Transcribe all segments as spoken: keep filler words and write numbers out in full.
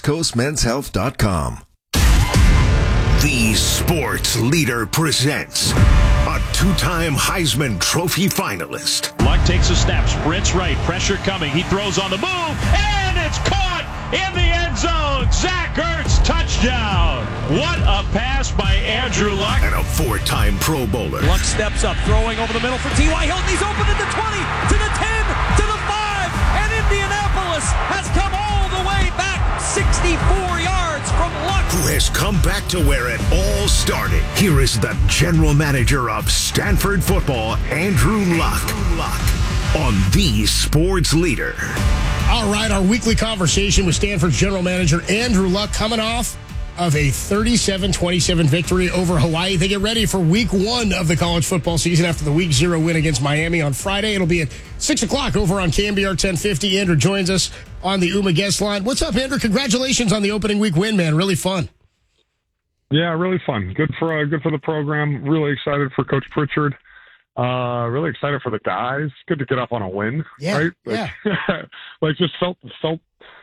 coast men's health dot com. The Sports Leader presents a two-time Heisman Trophy finalist. Luck takes a snap, sprints right, pressure coming. He throws on the move, and it's caught in the end zone. Zach Ertz, touchdown. What a pass by Andrew Luck. And a four-time Pro Bowler. Luck steps up, throwing over the middle for T Y. Hilton. He's open at the twenty, to the ten, to the five, and Indianapolis has come all the way back sixty-four yards from Luck. Who has come back to where it all started. Here is the general manager of Stanford football, Andrew Luck, on the Sports Leader. All right, our weekly conversation with Stanford's general manager, Andrew Luck, coming off of a thirty-seven twenty-seven victory over Hawaii. They get ready for week one of the college football season after the week zero win against Miami on Friday. It'll be at six o'clock over on K M B R ten fifty. Andrew joins us on the U M A guest line. What's up, Andrew? Congratulations on the opening week win, man. Really fun. Yeah, really fun. Good for uh, good for the program. Really excited for Coach Pritchard. Uh, really excited for the guys. Good to get off on a win, yeah, right? Like, yeah. like just felt felt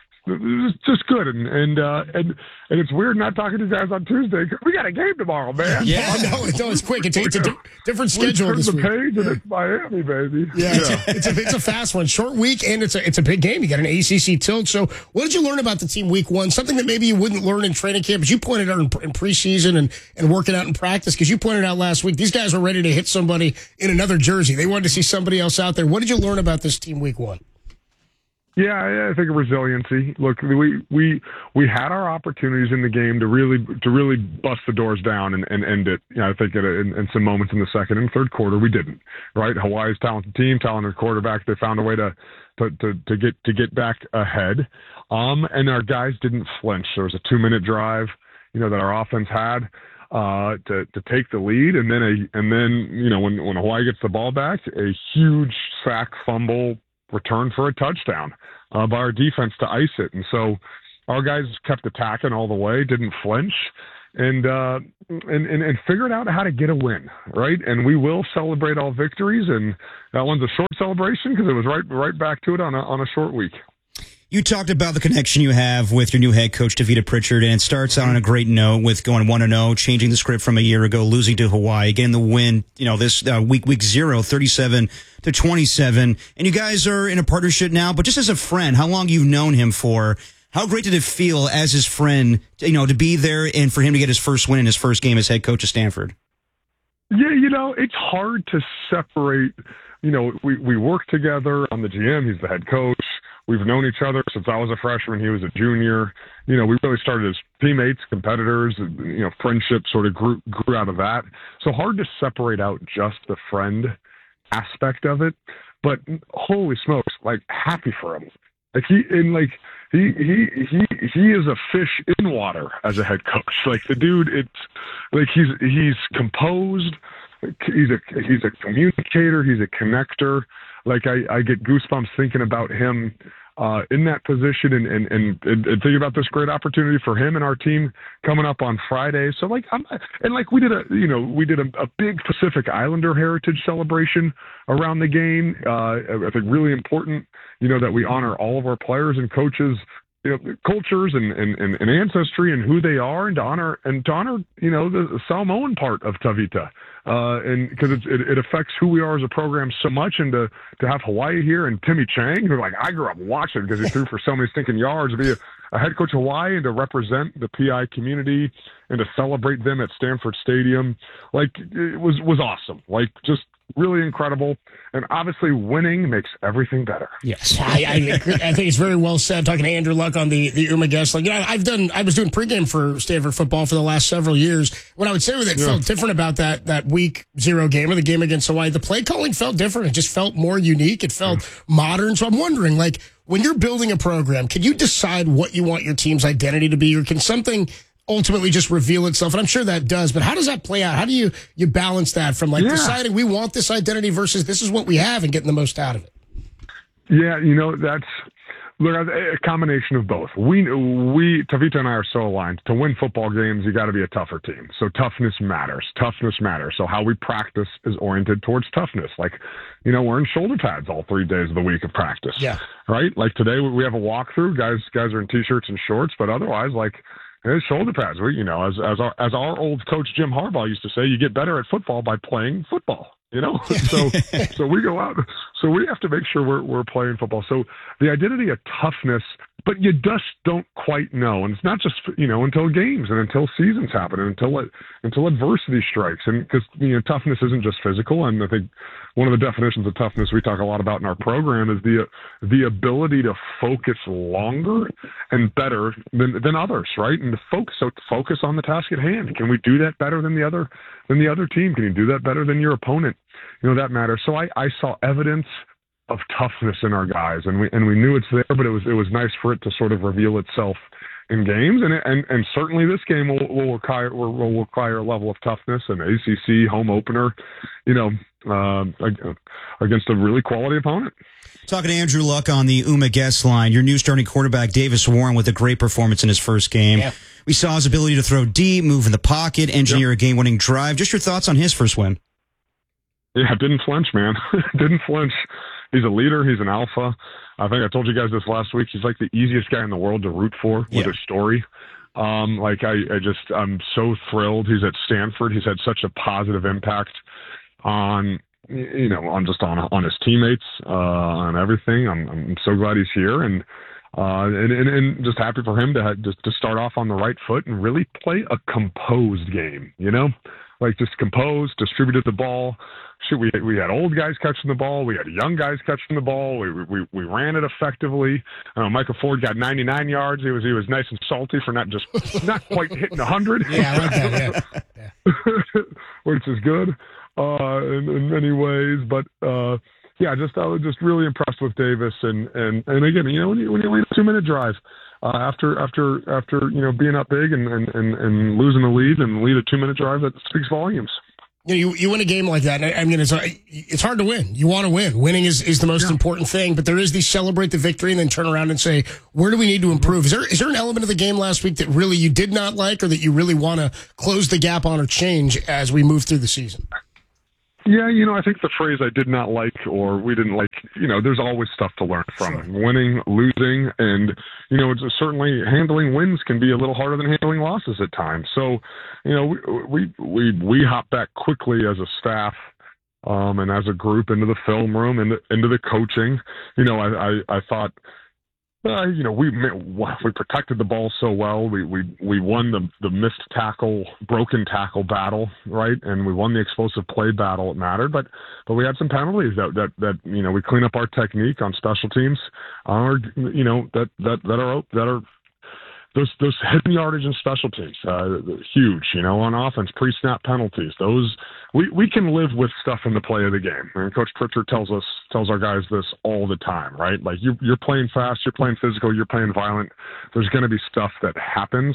just just good, and and uh, and and it's weird not talking to you guys on Tuesday. We got a game tomorrow, man. Yeah, no, no, it's quick. It's, it's a di- different schedule we this the week. Page and it's Miami, baby. Yeah, yeah. It's, a, it's a it's a fast one, short week, and it's a it's a big game. You got an A C C tilt. So, what did you learn about the team week one? Something that maybe you wouldn't learn in training camp, but you pointed out in, in preseason and and working out in practice. Because you pointed out last week, these guys were ready to hit somebody in another jersey. They wanted to see somebody else out there. What did you learn about this team week one? Yeah, I think resiliency. Look, we we we had our opportunities in the game to really to really bust the doors down and, and end it. You know, I think in, in, in some moments in the second and third quarter we didn't. Right, Hawaii's talented team, talented quarterback. They found a way to to to, to get to get back ahead. Um, and our guys didn't flinch. There was a two minute drive, you know, that our offense had uh, to to take the lead, and then a and then you know when when Hawaii gets the ball back, a huge sack fumble return for a touchdown uh, by our defense to ice it. And so our guys kept attacking all the way, didn't flinch, and, uh, and, and, and figured out how to get a win, right? And we will celebrate all victories, and that one's a short celebration because it was right right back to it on a, on a short week. You talked about the connection you have with your new head coach, Tavita Pritchard, and it starts out on a great note with going one and oh, changing the script from a year ago, losing to Hawaii, getting the win, you know, this uh, week, week zero, thirty-seven to twenty-seven. And you guys are in a partnership now, but just as a friend, how long you've known him for, how great did it feel as his friend, you know, to be there and for him to get his first win in his first game as head coach of Stanford? Yeah, you know, it's hard to separate. You know, we, we work together. I'm the G M. He's the head coach. We've known each other since I was a freshman. He was a junior. You know, we really started as teammates, competitors. You know, friendship sort of grew, grew out of that. So hard to separate out just the friend aspect of it. But holy smokes, like happy for him. Like he and like he he he he is a fish in water as a head coach. Like the dude, it's like he's he's composed. He's a he's a communicator. He's a connector. Like I, I get goosebumps thinking about him uh, in that position and, and, and, and thinking about this great opportunity for him and our team coming up on Friday. So like, I'm, and like we did a, you know, we did a, a big Pacific Islander heritage celebration around the game. Uh, I think really important, you know, that we honor all of our players and coaches, you know, cultures and, and, and, and ancestry and who they are, and to honor, and to honor, you know, the Samoan part of Tavita. Uh, and because it, it affects who we are as a program so much, and to, to have Hawaii here and Timmy Chang, who like I grew up watching because he threw for so many stinking yards, to be a, a head coach of Hawaii and to represent the P I community and to celebrate them at Stanford Stadium, like it was was awesome. Like just really incredible. And obviously winning makes everything better. Yes. I, I, I think it's very well said. Talking to Andrew Luck on the, the U M A guest. Like, you know, I've done, I was doing pregame for Stanford football for the last several years. What I would say with it yeah. felt different about that, that week zero game or the game against Hawaii, the play calling felt different. It just felt more unique. It felt yeah. modern. So I'm wondering, like, when you're building a program, can you decide what you want your team's identity to be, or can something ultimately just reveal itself? And I'm sure that does, but how does that play out? How do you, you balance that from like yeah. deciding we want this identity versus this is what we have and getting the most out of it? Yeah, you know, that's Look, a combination of both. We, we, Tavita and I are so aligned. To win football games, you got to be a tougher team. So toughness matters. Toughness matters. So how we practice is oriented towards toughness. Like, you know, we're in shoulder pads all three days of the week of practice. Yeah. Right? Like today we have a walkthrough. Guys, guys are in t-shirts and shorts, but otherwise, like, it's shoulder pads. We, you know, as as our as our old coach Jim Harbaugh used to say, you get better at football by playing football. You know, so so we go out. So we have to make sure we're we're playing football. So the identity of toughness, but you just don't quite know, and it's not just you know until games and until seasons happen and until it, until adversity strikes, and because you know toughness isn't just physical. And I think one of the definitions of toughness we talk a lot about in our program is the the ability to focus longer and better than than others, right? And to focus so to focus on the task at hand. Can we do that better than the other than the other team? Can you do that better than your opponent? You know, that matters. So I, I saw evidence of toughness in our guys, and we and we knew it's there, but it was it was nice for it to sort of reveal itself in games, and and, and certainly this game will will require will require a level of toughness. An A C C home opener, you know, uh, against a really quality opponent. Talking to Andrew Luck on the UMA guest line, your new starting quarterback Davis Warren with a great performance in his first game. Yeah. We saw his ability to throw deep, move in the pocket, engineer yep. a game-winning drive. Just your thoughts on his first win? Yeah, didn't flinch, man. didn't flinch. He's a leader. He's an alpha. I think I told you guys this last week. He's like the easiest guy in the world to root for with yeah. his story. Um, like I, I just, I'm so thrilled. He's at Stanford. He's had such a positive impact on, you know, on just on on his teammates, uh, on everything. I'm, I'm so glad he's here, and uh, and, and and just happy for him to have, just to start off on the right foot and really play a composed game. You know, like just composed, distributed the ball. Shoot, we we had old guys catching the ball. We had young guys catching the ball. We we we ran it effectively. Uh, Michael Ford got ninety-nine yards. He was he was nice and salty for not just not quite hitting one hundred. Yeah, I like that. Yeah, yeah. Which is good uh, in, in many ways. But uh, yeah, just I was just really impressed with Davis. And and and again, you know, when you when you lead a two minute drive. Uh, after after after you know being up big and, and, and, and losing the lead and lead a two minute drive, that speaks volumes. You know, you, you win a game like that. I mean, it's it's hard to win. You want to win. Winning is, is the most yeah. important thing. But there is the celebrate the victory and then turn around and say, where do we need to improve? Is there is there an element of the game last week that really you did not like, or that you really want to close the gap on or change as we move through the season? Yeah, you know, I think the phrase I did not like or we didn't like, you know, there's always stuff to learn from. Sure. Winning, losing, and, you know, it's certainly handling wins can be a little harder than handling losses at times. So, you know, we we we, we hop back quickly as a staff um, and as a group into the film room, into, into the coaching. You know, I, I, I thought, Uh, you know, we we protected the ball so well. We we we won the the missed tackle, broken tackle battle, right? And we won the explosive play battle. It mattered, but but we had some penalties that that that you know we clean up our technique on special teams, or you know that that that are that are. Those those hidden yardage and special teams, uh, huge. You know, on offense, pre-snap penalties. Those we, we can live with stuff in the play of the game. And Coach Pritchard tells us tells our guys this all the time, right? Like you you're playing fast, you're playing physical, you're playing violent. There's going to be stuff that happens,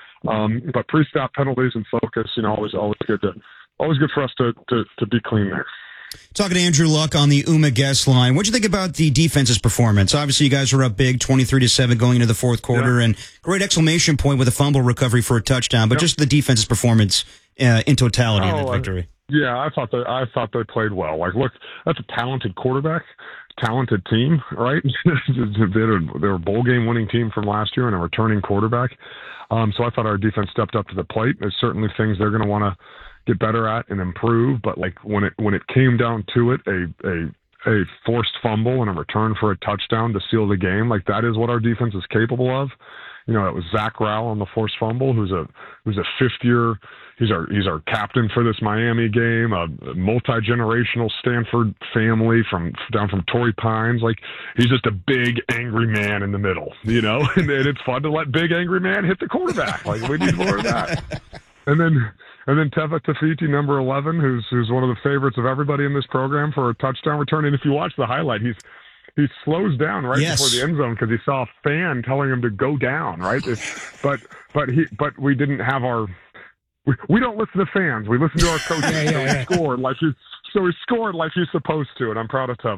um, but pre-snap penalties and focus, you know, always always good to always good for us to to, to be clean there. Talking to Andrew Luck on the UMA guest line. What'd you think about the defense's performance? Obviously, you guys were up big, twenty-three to seven going into the fourth quarter, yeah. and great exclamation point with a fumble recovery for a touchdown. But yep. just the defense's performance uh, in totality oh, in that victory. Uh, yeah, I thought they, I thought they played well. Like, look, that's a talented quarterback, talented team, right? they're, they're a bowl game winning team from last year and a returning quarterback. Um, so I thought our defense stepped up to the plate. There's certainly things they're going to want to get better at and improve, but like when it when it came down to it, a a a forced fumble and a return for a touchdown to seal the game, like that is what our defense is capable of. You know, it was Zach Rowell on the forced fumble, who's a who's a fifth year. He's our he's our captain for this Miami game. A multi generational Stanford family from down from Torrey Pines. Like he's just a big angry man in the middle, you know. and, and it's fun to let big angry man hit the quarterback. Like we need more of that. And then. And then Teva Tafiti, number eleven, who's who's one of the favorites of everybody in this program for a touchdown return. And if you watch the highlight, he's he slows down right yes. before the end zone because he saw a fan telling him to go down. Right, it's, but but he but we didn't have our we, we don't listen to fans. We listen to our coaches. yeah, yeah, so he yeah. scored like he so he scored like he's supposed to, and I'm proud of Teva.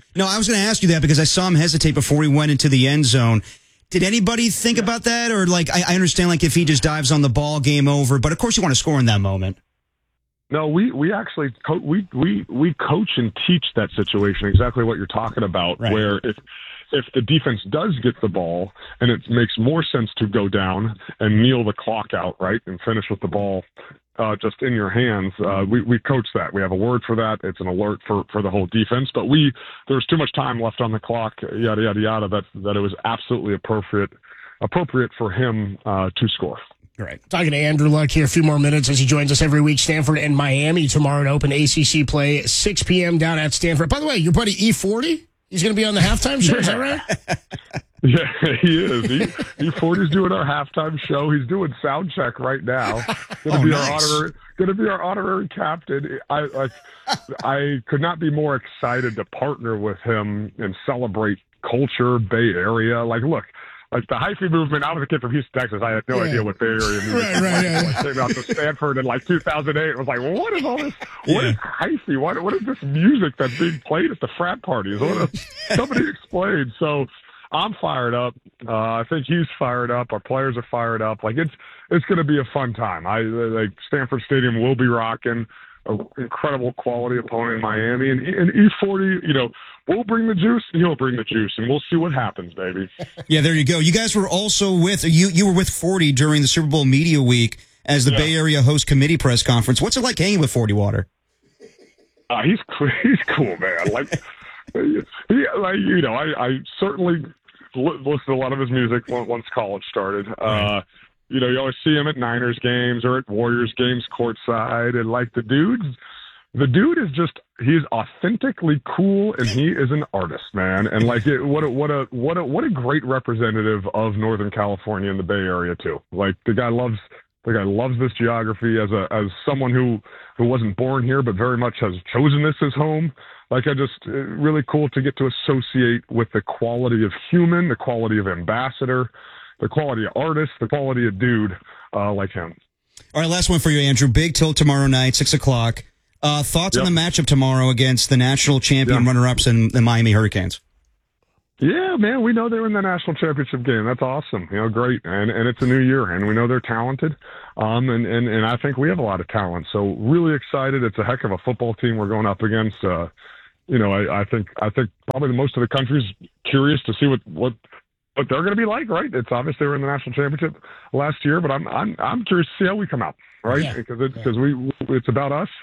No, I was going to ask you that because I saw him hesitate before he went into the end zone. Did anybody think yeah. about that? Or, like, I, I understand, like, if he just dives on the ball, game over. But, of course, you want to score in that moment. No, we, we actually co- we, we, we coach and teach that situation, exactly what you're talking about, right. where if if the defense does get the ball and it makes more sense to go down and kneel the clock out, right, and finish with the ball uh, just in your hands, uh, we, we coach that. We have a word for that. It's an alert for, for the whole defense. But we there's too much time left on the clock, yada, yada, yada, that, that it was absolutely appropriate appropriate for him uh, to score. Right. Talking to Andrew Luck here, a few more minutes as he joins us every week. Stanford and Miami tomorrow to open A C C play, six p.m. down at Stanford. By the way, your buddy E forty, he's going to be on the halftime show, is that right? Yeah, he is. He, E forty's doing our halftime show. He's doing sound check right now. Going to oh, be nice. our honorary, going to be our honorary captain. I, I I could not be more excited to partner with him and celebrate culture, Bay Area. Like, look. Like the hyphy movement, I was a kid from Houston, Texas. I had no yeah. idea what Bay Area music right, right, yeah, was. I came out to Stanford in like two thousand eight. It was like, what is all this? What yeah. is hyphy? What, what is this music that's being played at the frat parties? What is, somebody explain. So I'm fired up. Uh, I think he's fired up. Our players are fired up. Like it's it's going to be a fun time. I like Stanford Stadium will be rocking. An incredible quality opponent in Miami, and, and E forty, you know, we'll bring the juice, and he'll bring the juice, and we'll see what happens, baby. Yeah, there you go. You guys were also with you. You were with forty during the Super Bowl Media Week as the yeah. Bay Area host committee press conference. What's it like hanging with forty Water? Uh, he's he's cool, man. Like, he, like you know, I, I certainly listened to a lot of his music once college started. Right. Uh, You know, you always see him at Niners games or at Warriors games courtside. And, like, the dude's, the dude is just, he's authentically cool, and he is an artist, man. And, like, it, what a, what a, what a, what a great representative of Northern California and the Bay Area, too. Like, the guy loves, the guy loves this geography as a, as someone who, who wasn't born here, but very much has chosen this as home. Like, I just, really cool to get to associate with the quality of human, the quality of ambassador, the quality of artist, the quality of dude uh, like him. All right, last one for you, Andrew. Big tilt tomorrow night, six o'clock. Uh, thoughts yep. on the matchup tomorrow against the national champion yep. runner-ups and the Miami Hurricanes? Yeah, man, we know they're in the national championship game. That's awesome. You know, great. And and it's a new year, and we know they're talented. Um, and, and, and I think we have a lot of talent. So really excited. It's a heck of a football team we're going up against. Uh, you know, I, I think I think probably most of the country's curious to see what what – what they're going to be like, right? It's obvious they were in the national championship last year, but I'm I'm I'm curious to see how we come out, right? Yeah. Because it's because we it's about us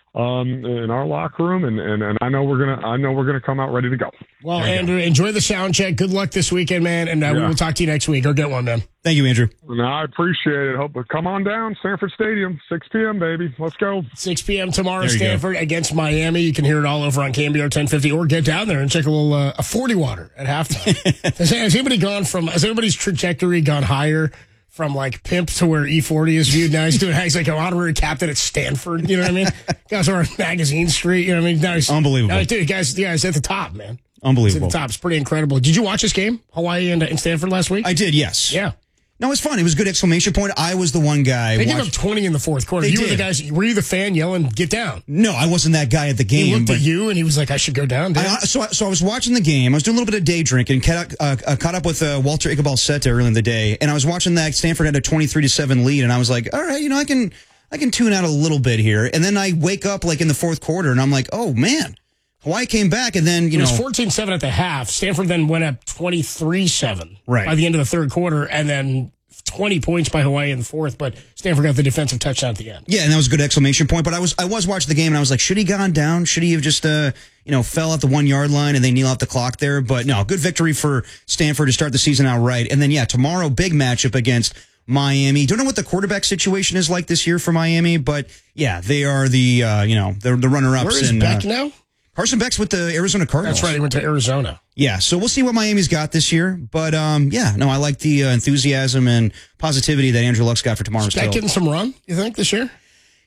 um, in our locker room, and, and, and I know we're gonna I know we're gonna come out ready to go. Well, Andrew, go. enjoy the sound check. Good luck this weekend, man, and uh, yeah. we will talk to you next week. Go get one, man. Thank you, Andrew. No, I appreciate it. Hope come on down, Stanford Stadium, six p.m. baby. Let's go. six p.m. tomorrow, Stanford go. against Miami. You can hear it all over on K M B R ten fifty, or get down there and check a little uh, a forty water at halftime. has, has anybody gone from? Has anybody's trajectory gone higher from like pimp to where E forty is viewed now? He's doing he's like an honorary captain at Stanford. You know what I mean? Guys are on Magazine Street. You know what I mean? Now he's, Unbelievable. Now, dude, guys, yeah, he's at the top, man. Unbelievable. He's at the top. It's pretty incredible. Did you watch this game, Hawaii and, and Stanford last week? I did. Yes. Yeah. No, it was fun. It was a good exclamation point. I was the one guy. They gave up twenty in the fourth quarter. They you did. were the guys. Were you the fan yelling, "Get down"? No, I wasn't that guy at the game. He looked but at you and he was like, "I should go down." I, so, so I was watching the game. I was doing a little bit of day drinking. Caught, uh, uh, caught up with uh, Walter Ichabal-Seta early in the day, and I was watching that Stanford had a twenty-three to seven lead, and I was like, "All right, you know, I can, I can tune out a little bit here." And then I wake up like in the fourth quarter, and I'm like, "Oh man." Hawaii came back, and then, you it know. It was fourteen seven at the half. Stanford then went up twenty-three seven right. by the end of the third quarter, and then twenty points by Hawaii in the fourth, but Stanford got the defensive touchdown at the end. Yeah, and that was a good exclamation point. But I was I was watching the game, and I was like, should he gone down? Should he have just, uh, you know, fell at the one-yard line and they kneel out the clock there? But no, good victory for Stanford to start the season out right. And then, yeah, tomorrow, big matchup against Miami. Don't know what the quarterback situation is like this year for Miami, but, yeah, they are the, uh, you know, they're the runner-ups. Where is and, Beck uh, now? Carson Beck's with the Arizona Cardinals. That's right. He went to Arizona. Yeah, so we'll see what Miami's got this year. But, um, yeah, no, I like the uh, enthusiasm and positivity that Andrew Luck's got for tomorrow's Is Beck tilt. getting some run, you think, this year?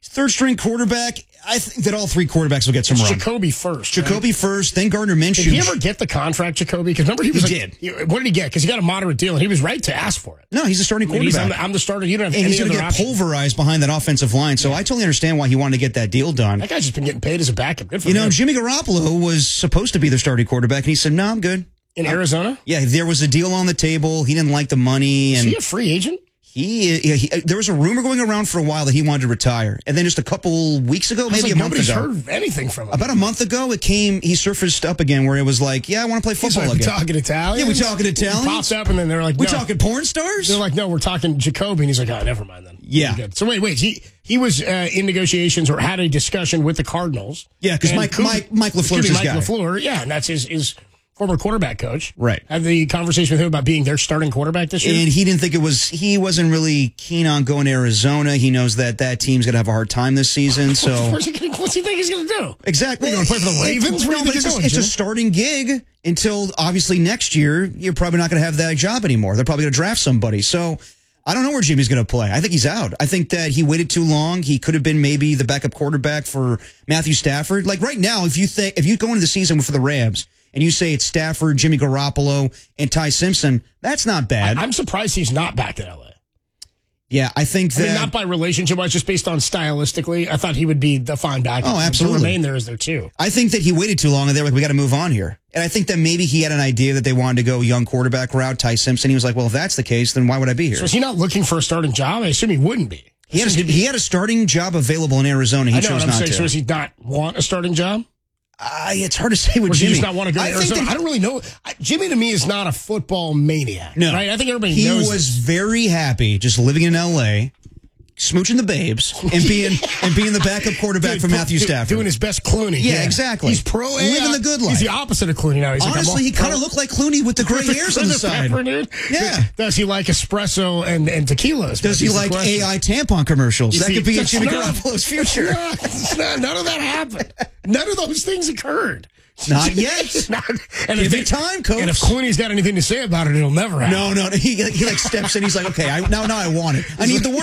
Third string quarterback. I think that all three quarterbacks will get some It's run. Jacoby first. Jacoby right? first, then Gardner Minshew. Did he ever get the contract, Jacoby? Because remember, he was He like, did. he- what did he get? Because he got a moderate deal, and he was right to ask for it. No, he's a starting I mean, he's, quarterback. I'm, the, I'm the starter. You don't have and any he's going to other get option. pulverized behind that offensive line. So I totally understand why he wanted to get that deal done. That guy's just been getting paid as a backup. Good for You him. know, Jimmy Garoppolo was supposed to be their starting quarterback, and he said, no, I'm good. In Arizona? Yeah, there was a deal on the table. He didn't like the money. Is and he a free agent? He, he, he, there was a rumor going around for a while that he wanted to retire, and then just a couple weeks ago, I was maybe like, a month nobody's ago, heard anything from him. about a month ago, it came. He surfaced up again, where it was like, "Yeah, I want to play He's football like, we again." talking Italian? Yeah, we talking Italian? He pops up, and then they're like, We no. talking porn stars? They're like, no, we're talking Jacoby. And he's like, oh, never mind then. Yeah. Good. So wait, wait. He he was uh, in negotiations or had a discussion with the Cardinals. Yeah, 'cause And Mike- Coop- Mike- Mike LaFleur's excuse me, his Mike guy. LaFleur, yeah, and that's his, his former quarterback coach. Right. Had the conversation with him about being their starting quarterback this year. And he didn't think it was. He wasn't really keen on going to Arizona. He knows that that team's gonna have a hard time this season. So Where's he gonna, what's he think he's going to do? exactly, You gonna play for the Ravens? Where No, do you but think it's, you're a, going, it's a Jimmy? starting gig until obviously next year. You're probably not going to have that job anymore. They're probably going to draft somebody. So I don't know where Jimmy's going to play. I think he's out. I think that he waited too long. He could have been maybe the backup quarterback for Matthew Stafford. Like right now, if you think if you go into the season for the Rams and you say it's Stafford, Jimmy Garoppolo, and Ty Simpson, that's not bad. I'm surprised he's not back in L A. yeah, I think I that. mean, not by relationship wise, just based on stylistically. I thought he would be the fine backup. Oh, absolutely. To remain there as there too. I think that he waited too long, and they're like, we got to move on here. And I think that maybe he had an idea that they wanted to go young quarterback route, Ty Simpson. He was like, well, if that's the case, then why would I be here? So is he not looking for a starting job? I assume he wouldn't be. He had, a, he had a starting job available in Arizona. He I know chose what I'm not saying. to. So does he not want a starting job? Uh, it's hard to say with Or does he Jimmy. just not want to go to I think Arizona? that I don't really know. I- Jimmy to me is not a football maniac. No. Right? I think everybody he knows was this. very happy just living in L A, smooching the babes, and being and being the backup quarterback Dude, for Matthew do- Stafford. Doing his best Clooney. Yeah, exactly. He's pro A I. Living the good life. He's the opposite of Clooney now. He's like, I'm all Honestly, he kind pro- of looked like Clooney with the gray hairs on the side. Pepper, dude. Yeah. Does he like espresso and, and tequilas? Does he Is the like question. A I tampon commercials? You That see, could be in that's Jimmy not- Garoppolo's future. No, it's not- none of that happened. None of those things occurred. Not yet. Not- and Give if it time, coach. And if Clooney's got anything to say about it, it'll never happen. No, no, no. He, he like steps in. He's like, okay, I, now, now I want it. I need the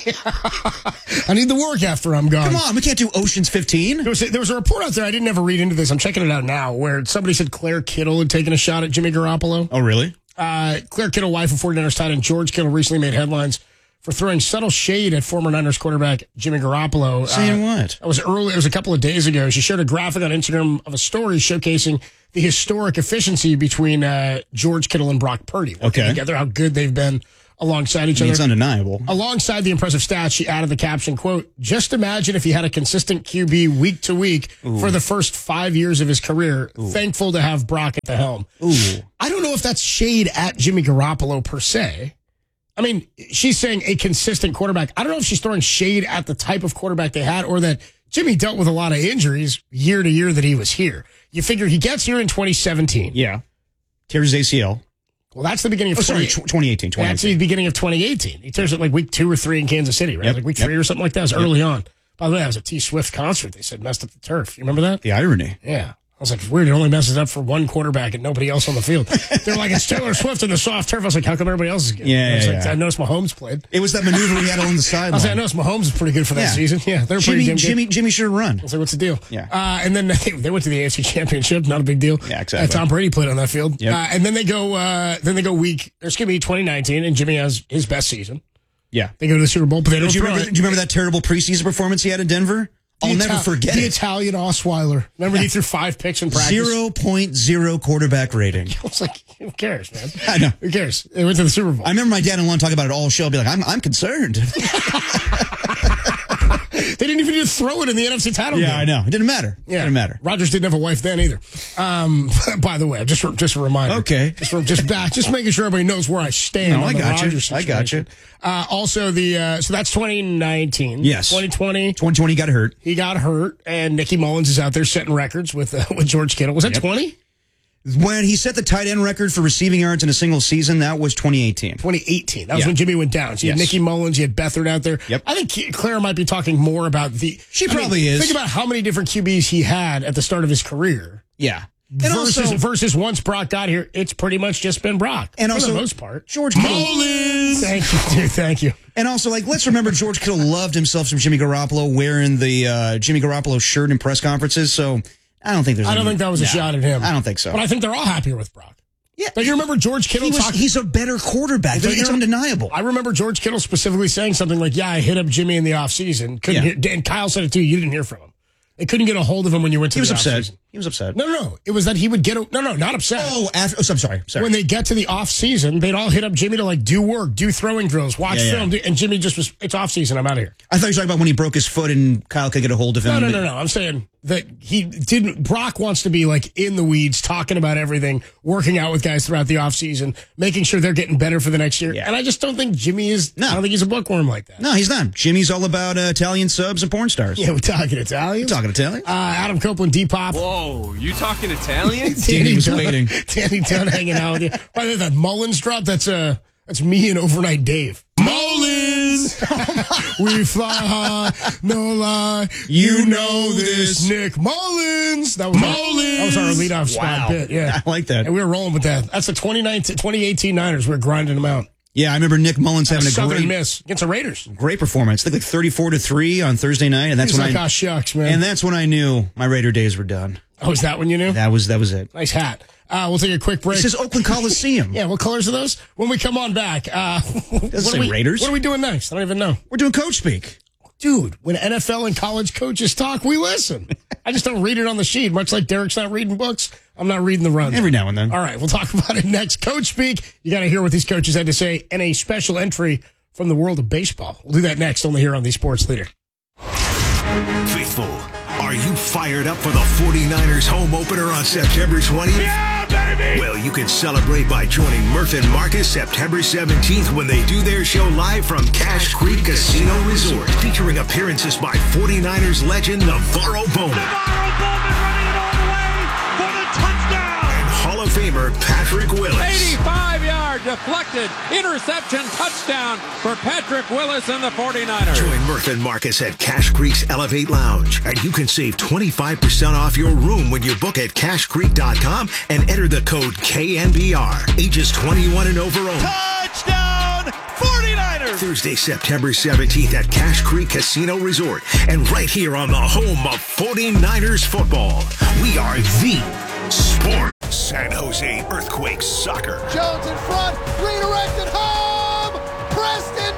work. I need the work after I'm gone. Come on, we can't do Ocean's fifteen. There was, a, there was a report out there, I didn't ever read into this, I'm checking it out now, where somebody said Claire Kittle had taken a shot at Jimmy Garoppolo. Oh, really? Uh, Claire Kittle, wife of forty-niners tight end George Kittle, recently made headlines for throwing subtle shade at former Niners quarterback Jimmy Garoppolo. Saying uh, what? It was early. It was a couple of days ago. She shared a graphic on Instagram of a story showcasing the historic efficiency between uh, George Kittle and Brock Purdy. Working Okay. together, how good they've been alongside each I mean, other. it's undeniable. Alongside the impressive stats, she added the caption, quote, just imagine if he had a consistent Q B week to week for the first five years of his career. Thankful to have Brock at the helm. Ooh. I don't know if that's shade at Jimmy Garoppolo per se. I mean, she's saying a consistent quarterback. I don't know if she's throwing shade at the type of quarterback they had or that Jimmy dealt with a lot of injuries year to year that he was here. You figure he gets here in twenty seventeen. Yeah. Tears his A C L. Well, that's the beginning of Oh, sorry, twenty tw- twenty eighteen. That's the beginning of twenty eighteen. He tears it like week two or three in Kansas City, right? Yep, Like week yep. three or something like that. It was early on. By the way, that was a T Swift concert. They said messed up the turf. You remember that? The irony. Yeah. I was like, weird. It only messes up for one quarterback and nobody else on the field. They're like, it's Taylor Swift in the soft turf. I was like, how come everybody else is good? Yeah, I was yeah, like, yeah. I noticed Mahomes played. It was that maneuver he had on the I was like, I sideline. noticed Mahomes is pretty good for that Yeah. season. Yeah, they're pretty Jimmy, damn good. Jimmy, Jimmy should have run. I was like, what's the deal? Yeah. Uh, and then they, they went to the A F C Championship. Not a big deal. Yeah, exactly. Uh, Tom Brady played on that field. Yep. Uh, and then they go, uh, then they go week, there's going to be twenty nineteen, and Jimmy has his best season. Yeah. They go to the Super Bowl, but they don't Do you, throw remember, it. do you remember that terrible preseason performance he had in Denver? I'll The never Ital- forget the it. Italian Osweiler. Remember he threw five picks in practice? zero point zero quarterback rating. I was like, who cares, man? I know. Who cares? They went to the Super Bowl. I remember my dad and Lon talking about it all show. I'd be like, I'm, I'm concerned. They didn't even just throw it in the N F C title game. Yeah, I know. It didn't matter. Yeah, Didn't matter. Rodgers didn't have a wife then either. Um, by the way, just just a reminder. Okay. just for, just back, just making sure everybody knows where I stand. No, on I the got you. Rodgers I got situation. Uh, also, the uh, so that's twenty nineteen. Yes. twenty twenty. twenty twenty got hurt. He got hurt, and Nicky Mullins is out there setting records with uh, with George Kittle. Was that twenty? When he set the tight end record for receiving yards in a single season, that was twenty eighteen. twenty eighteen. That was Yeah. when Jimmy went down. So you had Yes. Nicky Mullins, you had Beathard out there. Yep. I think Claire might be talking more about the. She I mean, probably is. Think about how many different Q Bs he had at the start of his career. Yeah. versus, also, versus once Brock got here, it's pretty much just been Brock. And for also, the most part. George Kittle. Mullins! Thank you, dude. Thank you. And also, like, let's remember George Kittle loved himself some Jimmy Garoppolo wearing the uh, Jimmy Garoppolo shirt in press conferences. So I don't think there's I don't any, think that was a nah, shot at him. I don't think so. But I think they're all happier with Brock. Yeah. Don't you remember George Kittle he was, talking? He's a better quarterback. Don't It's you- undeniable. I remember George Kittle specifically saying something like, yeah, I hit up Jimmy in the offseason. Couldn't Yeah. hear, and Kyle said it too. You didn't hear from him. They couldn't get a hold of him when you went to He was the upset. offseason. He was upset. No, no, no. It was that he would get a, no, no, not upset. Oh, after, oh, I'm sorry. Sorry. When they get to the off season, they'd all hit up Jimmy to like do work, do throwing drills, watch Yeah, yeah. film, do, and Jimmy just was, it's off season. I'm out of here. I thought you were talking about when he broke his foot and Kyle could get a hold of him. No, no, no, no. I'm saying that he didn't. Brock wants to be like in the weeds, talking about everything, working out with guys throughout the offseason, making sure they're getting better for the next year. Yeah. And I just don't think Jimmy is. No. I don't think he's a bookworm like that. No, he's not. Jimmy's all about uh, Italian subs and porn stars. Yeah, we're talking Italian. We're talking Italian. Uh, Adam Copeland, Depop. Whoa, you talking Italian? Danny was Dunn- waiting. Danny Dunn hanging out with you. By the way, that Mullins drop, that's uh, that's me and Overnight Dave. Mullins! We fly high, no lie. You know this. Nick Mullins! That was Mullins! That was our leadoff spot Wow. bit, yeah. I like that. And we were rolling with that. That's the twenty nineteen, twenty eighteen Niners. We were grinding them out. Yeah, I remember Nick Mullins having a Southern great, miss against the Raiders. great performance. I think like thirty-four to three on Thursday night, and that's He's when like, I oh, shucks, man. and that's when I knew my Raider days were done. oh, is that when you knew? That was that was it. Nice hat. Uh, we'll take a quick break. This is Oakland Coliseum. Yeah, what colors are those? When we come on back, uh, what, say are we, Raiders. what are we doing next? I don't even know. We're doing Coach Speak. Dude, when N F L and college coaches talk, we listen. I just don't read it on the sheet. Much like Derek's not reading books, I'm not reading the run. Every now and then. All right, we'll talk about it next. Coach Speak. You got to hear what these coaches had to say and a special entry from the world of baseball. We'll do that next, only here on the Sports Leader. Faithful, are you fired up for the 49ers home opener on September twentieth? Yeah, baby! Well, you can celebrate by joining Murph and Marcus September seventeenth when they do their show live from Cache Creek Casino Resort, featuring appearances by 49ers legend Navarro Bowman Navarro Bowman running it all the way for the touchdown! and Hall of Famer Patrick Willis. eighty-five yard deflected interception touchdown for Patrick Willis and the 49ers. Join Murph and Marcus at Cache Creek's Elevate Lounge, and you can save twenty-five percent off your room when you book at cache creek dot com and enter the code K N B R. Ages twenty-one and over only. Touchdown, 49ers! Thursday, September seventeenth at Cache Creek Casino Resort, and right here on the home of 49ers football. We are the Sport. San Jose Earthquakes Soccer. Jones in front, redirected home, Preston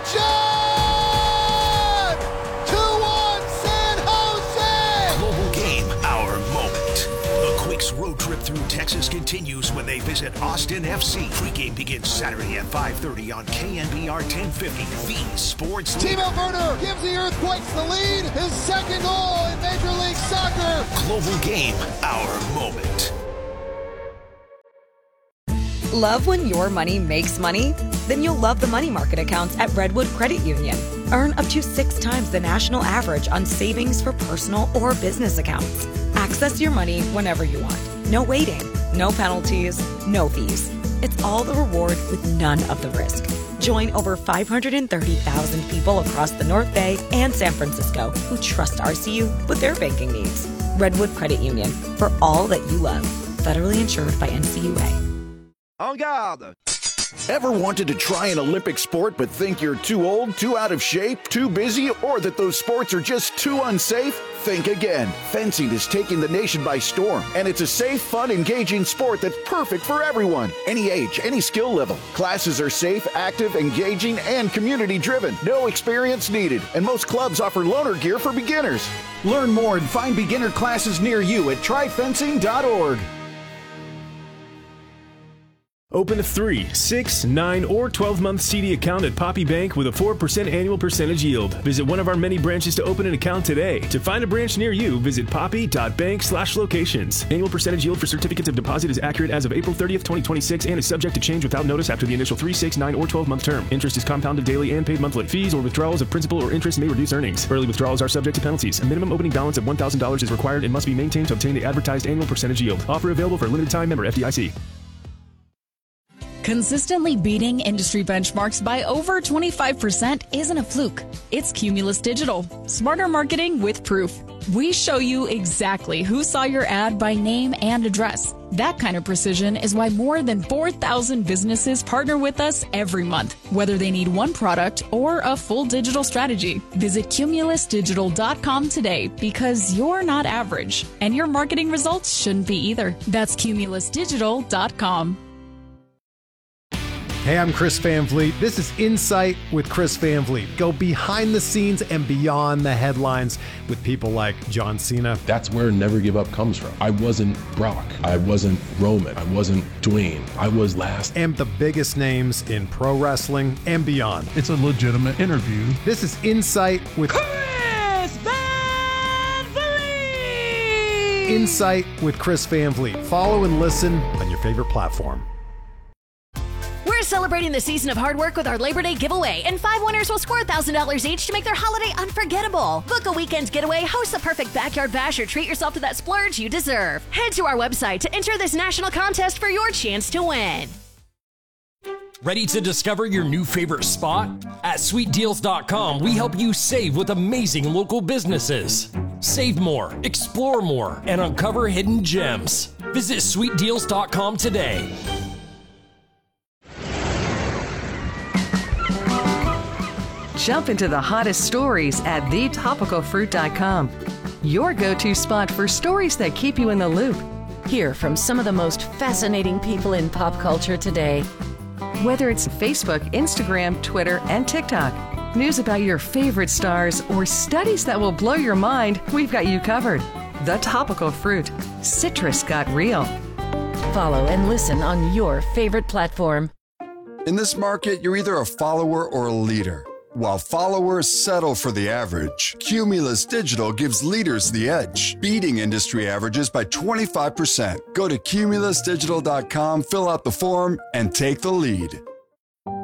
John! two one San Jose! Global game, our moment. The Quakes road trip through Texas continues when they visit Austin F C. Pre-game begins Saturday at five thirty on K N B R ten fifty, the Sports Leader. Timo Werner gives the Earthquakes the lead, his second goal in Major League Soccer. Global game, our moment. Love when your money makes money? Then you'll love the money market accounts at Redwood Credit Union. Earn up to six times the national average on savings for personal or business accounts. Access your money whenever you want. No waiting, no penalties, no fees. It's all the reward with none of the risk. Join over five hundred thirty thousand people across the North Bay and San Francisco who trust R C U with their banking needs. Redwood Credit Union, for all that you love. Federally insured by N C U A. En garde! Ever wanted to try an Olympic sport but think you're too old, too out of shape, too busy, or that those sports are just too unsafe? Think again. Fencing is taking the nation by storm, and it's a safe, fun, engaging sport that's perfect for everyone. Any age, any skill level. Classes are safe, active, engaging, and community-driven. No experience needed, and most clubs offer loaner gear for beginners. Learn more and find beginner classes near you at try fencing dot org. Open a three, six, nine, or twelve-month C D account at Poppy Bank with a four percent annual percentage yield. Visit one of our many branches to open an account today. To find a branch near you, visit poppy dot bank slash locations. Annual percentage yield for certificates of deposit is accurate as of April thirtieth, twenty twenty-six and is subject to change without notice after the initial three, six, nine, or twelve-month term. Interest is compounded daily and paid monthly. Fees or withdrawals of principal or interest may reduce earnings. Early withdrawals are subject to penalties. A minimum opening balance of one thousand dollars is required and must be maintained to obtain the advertised annual percentage yield. Offer available for a limited time. Member F D I C. Consistently beating industry benchmarks by over twenty-five percent isn't a fluke. It's Cumulus Digital. Smarter marketing with proof. We show you exactly who saw your ad by name and address. That kind of precision is why more than four thousand businesses partner with us every month, whether they need one product or a full digital strategy. Visit cumulus digital dot com today because you're not average, and your marketing results shouldn't be either. That's cumulus digital dot com. Hey, I'm Chris Van Vliet. This is Insight with Chris Van Vliet. Go behind the scenes and beyond the headlines with people like John Cena. That's where Never Give Up comes from. I wasn't Brock. I wasn't Roman. I wasn't Dwayne. I was last. And the biggest names in pro wrestling and beyond. It's a legitimate interview. This is Insight with Chris Van Vliet. Insight with Chris Van Vliet. Follow and listen on your favorite platform. We're celebrating the season of hard work with our Labor Day giveaway, and five winners will score one thousand dollars each to make their holiday unforgettable. Book a weekend getaway, host the perfect backyard bash, or treat yourself to that splurge you deserve. Head to our website to enter this national contest for your chance to win. Ready to discover your new favorite spot? At sweet deals dot com, we help you save with amazing local businesses. Save more, explore more, and uncover hidden gems. Visit sweet deals dot com today. Jump into the hottest stories at the topical fruit dot com. Your go-to spot for stories that keep you in the loop. Hear from some of the most fascinating people in pop culture today. Whether it's Facebook, Instagram, Twitter, and TikTok, news about your favorite stars, or studies that will blow your mind, we've got you covered. The Topical Fruit. Citrus got real. Follow and listen on your favorite platform. In this market, you're either a follower or a leader. While followers settle for the average, Cumulus Digital gives leaders the edge, beating industry averages by twenty-five percent. Go to cumulus digital dot com, fill out the form, and take the lead.